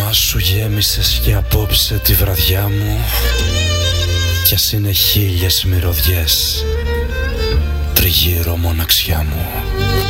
όνομά σου γέμισες και απόψε τη βραδιά μου, κι ας είναι 1000 μυρωδιές τριγύρω μοναξιά μου.